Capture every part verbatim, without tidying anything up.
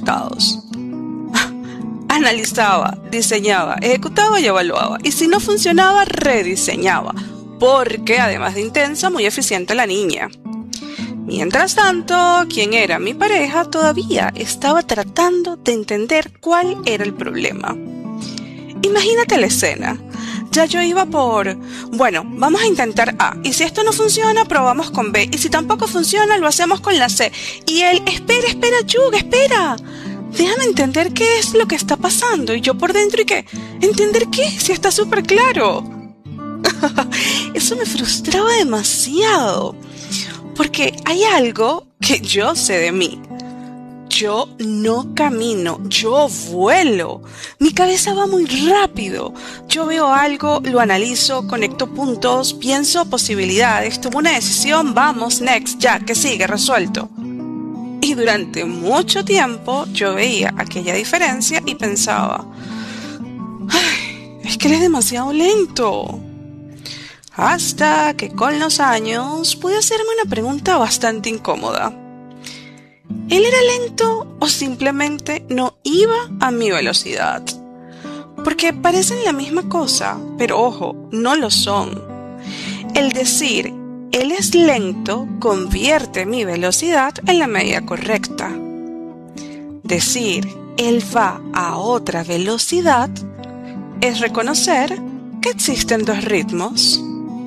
resultados. Analizaba, diseñaba, ejecutaba y evaluaba. Y si no funcionaba, rediseñaba. Porque, además de intensa, muy eficiente la niña. Mientras tanto, quien era mi pareja todavía estaba tratando de entender cuál era el problema. Imagínate la escena. Ya yo iba por, bueno, vamos a intentar A. Y si esto no funciona, probamos con B. Y si tampoco funciona, lo hacemos con la C. Y él, espera, espera, Yug, espera. Déjame entender qué es lo que está pasando. Y yo por dentro, ¿y qué? ¿Entender qué? Si está súper claro. Eso me frustraba demasiado. Porque hay algo que yo sé de mí. Yo no camino, yo vuelo. Mi cabeza va muy rápido. Yo veo algo, lo analizo, conecto puntos, pienso posibilidades, tomo una decisión, vamos, next, ya, que sigue, resuelto. Y durante mucho tiempo yo veía aquella diferencia y pensaba, ay, es que él es demasiado lento. Hasta que con los años pude hacerme una pregunta bastante incómoda. ¿Él era lento o simplemente no iba a mi velocidad? Porque parecen la misma cosa, pero ojo, no lo son. El decir, él es lento, convierte mi velocidad en la medida correcta. Decir, él va a otra velocidad, es reconocer que existen dos ritmos.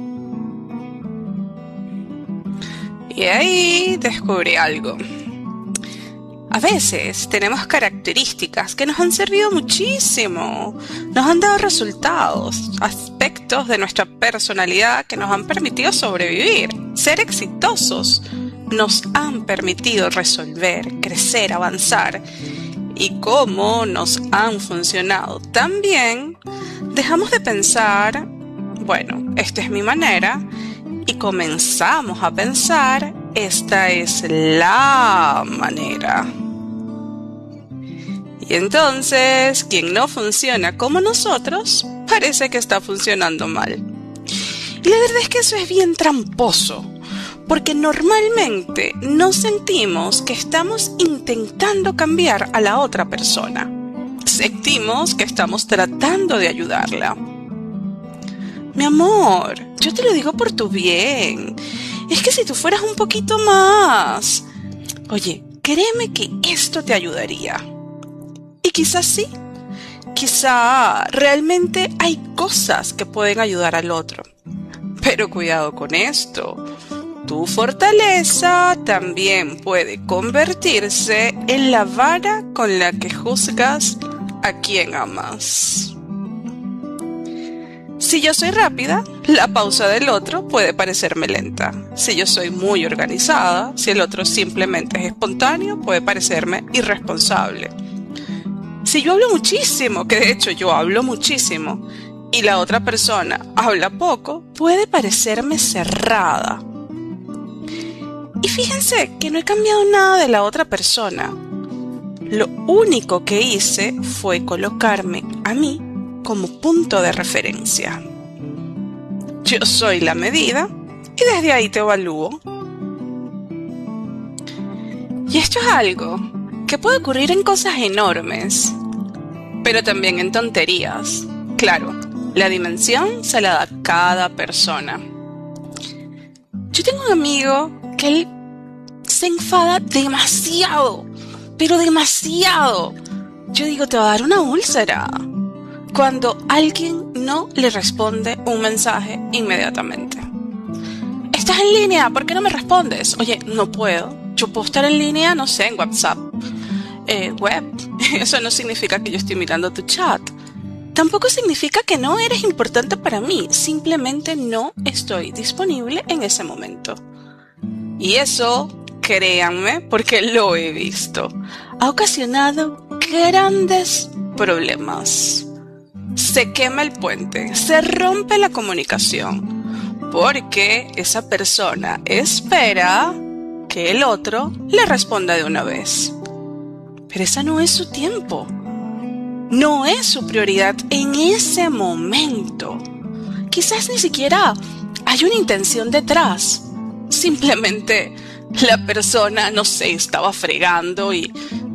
Y ahí descubrí algo. A veces tenemos características que nos han servido muchísimo, nos han dado resultados, aspectos de nuestra personalidad que nos han permitido sobrevivir, ser exitosos, nos han permitido resolver, crecer, avanzar. Y como nos han funcionado tan bien, dejamos de pensar, bueno, esta es mi manera, y comenzamos a pensar, esta es la manera. Y entonces, quien no funciona como nosotros, parece que está funcionando mal. Y la verdad es que eso es bien tramposo, porque normalmente no sentimos que estamos intentando cambiar a la otra persona. Sentimos que estamos tratando de ayudarla. Mi amor, yo te lo digo por tu bien. Es que si tú fueras un poquito más... Oye, créeme que esto te ayudaría. Y quizás sí. Quizá realmente hay cosas que pueden ayudar al otro. Pero cuidado con esto. Tu fortaleza también puede convertirse en la vara con la que juzgas a quien amas. Si yo soy rápida, la pausa del otro puede parecerme lenta. Si yo soy muy organizada, si el otro simplemente es espontáneo, puede parecerme irresponsable. Si yo hablo muchísimo, que de hecho yo hablo muchísimo, y la otra persona habla poco, puede parecerme cerrada. Y fíjense que no he cambiado nada de la otra persona. Lo único que hice fue colocarme a mí como punto de referencia. Yo soy la medida y desde ahí te evalúo. Y esto es algo que puede ocurrir en cosas enormes, pero también en tonterías. Claro, la dimensión se la da cada persona. Yo tengo un amigo que él se enfada demasiado, pero demasiado. Yo digo, te va a dar una úlcera cuando alguien no le responde un mensaje inmediatamente. ¿Estás en línea? ¿Por qué no me respondes? Oye, no puedo. Yo puedo estar en línea, no sé, en WhatsApp, eh, web. Eso no significa que yo estoy mirando tu chat. Tampoco significa que no eres importante para mí. Simplemente no estoy disponible en ese momento. Y eso, créanme, porque lo he visto, ha ocasionado grandes problemas. Se quema el puente, se rompe la comunicación, porque esa persona espera que el otro le responda de una vez. Pero esa no es su tiempo, no es su prioridad en ese momento. Quizás ni siquiera hay una intención detrás. Simplemente la persona, no sé, estaba fregando y